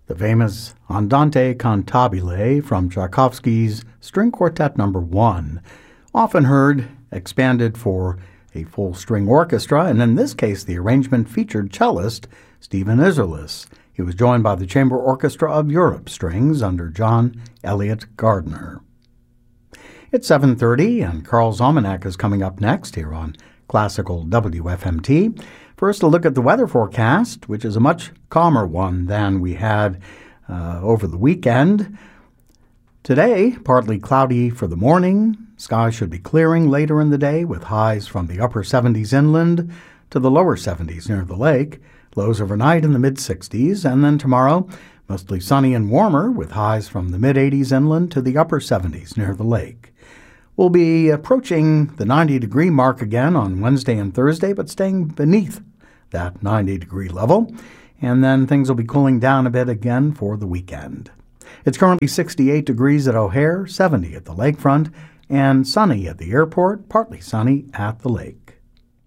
the famous Andante Cantabile from Tchaikovsky's String Quartet No. 1, often heard expanded for a full string orchestra, and in this case the arrangement featured cellist Stephen Isserlis. He was joined by the Chamber Orchestra of Europe Strings under John Elliott Gardner. It's 7:30, and Carl's Almanac is coming up next here on Classical WFMT. First, a look at the weather forecast, which is a much calmer one than we had over the weekend. Today, partly cloudy for the morning. Skies should be clearing later in the day with highs from the upper 70s inland to the lower 70s near the lake. Lows overnight in the mid-60s, and then tomorrow, mostly sunny and warmer with highs from the mid-80s inland to the upper 70s near the lake. We'll be approaching the 90-degree mark again on Wednesday and Thursday, but staying beneath that 90-degree level. And then things will be cooling down a bit again for the weekend. It's currently 68 degrees at O'Hare, 70 at the lakefront, and sunny at the airport, partly sunny at the lake.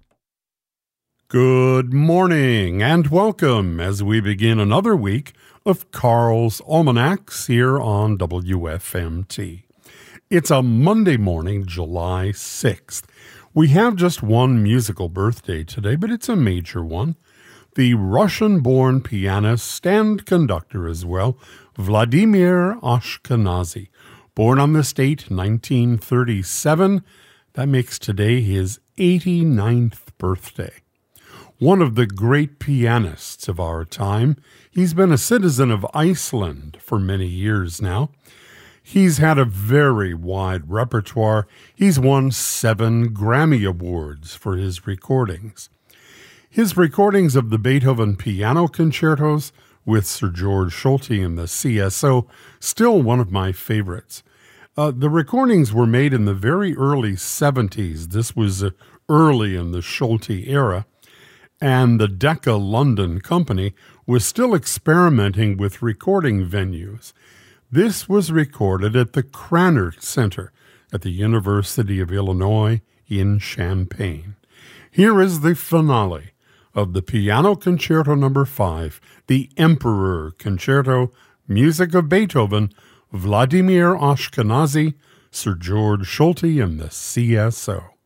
Good morning and welcome as we begin another week of Carl's Almanacs here on WFMT. It's a Monday morning, July 6th. We have just one musical birthday today, but it's a major one. The Russian-born pianist and conductor as well, Vladimir Ashkenazy. Born on this date, 1937, that makes today his 89th birthday. One of the great pianists of our time, he's been a citizen of Iceland for many years now. He's had a very wide repertoire. He's won 7 Grammy Awards for his recordings. His recordings of the Beethoven piano concertos with Sir George Solti and the CSO, still one of my favorites. The recordings were made in the very early 70s. This was early in the Solti era. And the Decca London Company was still experimenting with recording venues. This was recorded at the Krannert Center at the University of Illinois in Champaign. Here is the finale of the Piano Concerto No. 5, the Emperor Concerto, music of Beethoven, Vladimir Ashkenazy, Sir George Solti and the CSO.